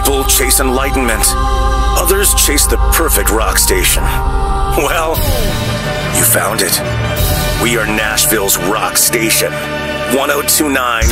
people chase enlightenment. Others chase the perfect rock station. Well, you found it. We are Nashville's rock station. 1029